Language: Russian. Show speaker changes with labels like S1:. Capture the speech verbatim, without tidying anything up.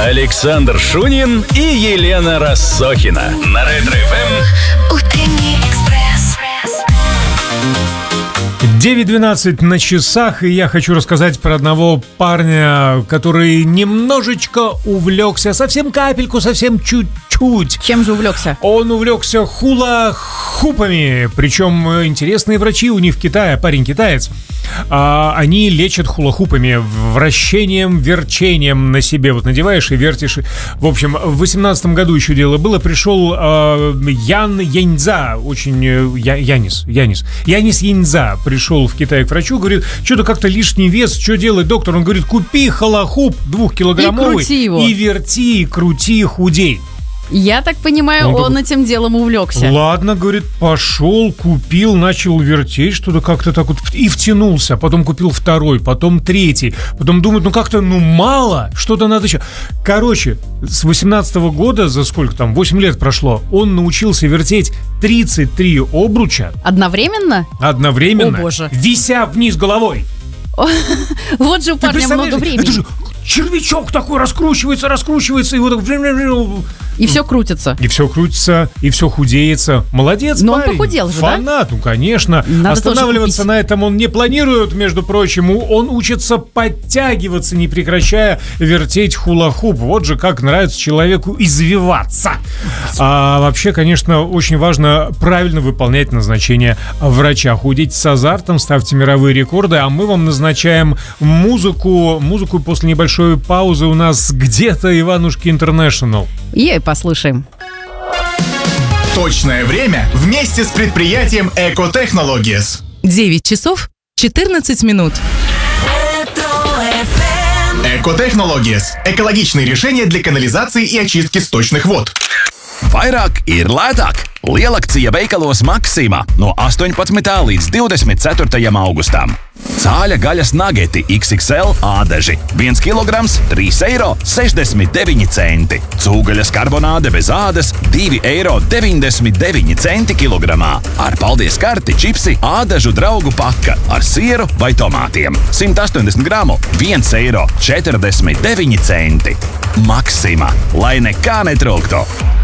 S1: Александр Шунин и Елена Россохина на Ретро-ФМ.
S2: Утренний экспресс.
S3: девять двенадцать на часах, и я хочу рассказать про одного парня, который немножечко увлекся, совсем капельку, совсем чуть-чуть.
S4: Чем же увлекся?
S3: Он увлекся хула-хупами, причем интересные врачи у них в Китае, парень китаец. А, они лечат хула-хупами, вращением, верчением на себе. Вот надеваешь и вертишь. В общем, в восемнадцатом году еще дело было. Пришел э, Ян Яньцза, очень... Э, я, Янис, Янис. Янис Яньцза пришел в Китай к врачу, говорит, что-то как-то лишний вес, что делать, доктор? Он говорит, купи хула-хуп двухкилограммовый.
S4: И крути его.
S3: И верти, и крути, худей.
S4: Я так понимаю, он, он этим делом увлекся.
S3: Ладно, говорит, пошел, купил, начал вертеть что-то как-то так вот и втянулся. Потом купил второй, потом третий. Потом думает, ну как-то, ну мало, что-то надо еще. Короче, с восемнадцатого года, за сколько там, восемь лет прошло, он научился вертеть тридцать три обруча.
S4: Одновременно?
S3: Одновременно.
S4: О, боже.
S3: Вися вниз головой.
S4: Вот же у парня много времени.
S3: Это же червячок такой раскручивается, раскручивается, и вот так...
S4: И все крутится.
S3: И все крутится, и все худеется. Молодец,
S4: но
S3: парень.
S4: Он похудел же,
S3: Фанат, да? Ну, конечно.
S4: Надо
S3: останавливаться на этом он не планирует, между прочим. Он учится подтягиваться, не прекращая вертеть хула-хуп. Вот же как нравится человеку извиваться. А вообще, конечно, очень важно правильно выполнять назначение врача. Худеть с азартом, ставьте мировые рекорды, а мы вам назначаем музыку. Музыку после небольшой паузы у нас где-то Иванушки Интернешнл.
S4: Ей послушаем.
S5: Точное время вместе с предприятием Эко Технологиес.
S6: девять часов четырнадцать минут.
S5: Эко Технологиес. Экологичные решения для канализации и очистки сточных вод.
S7: Vairāk ir lētāk. Lielakcija veikalos Maxima no astoņpadsmitā līdz divdesmit ceturtajam augustam. Cāļa gaļas nageti iks iks el ādaži viens kilograms trīs eiro sešdesmit deviņi centi. Cūgaļas karbonāde bez ādas divi eiro deviņdesmit deviņi centi kilogramā. Ar paldies karti čipsi ādažu draugu paka ar sieru vai tomātiem. simt astoņdesmit gramu viens eiro četrdesmit deviņi centi. Maxima, lai nekā netrūktu.